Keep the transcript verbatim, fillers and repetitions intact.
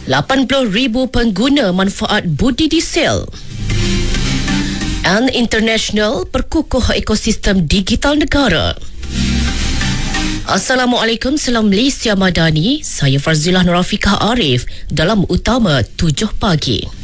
lapan puluh ribu pengguna manfaat budi diesel. And International perkukuh ekosistem digital negara. Assalamualaikum, salam Malaysia Madani. Saya Farzilah Nurafiqah Arif dalam Utama tujuh pagi.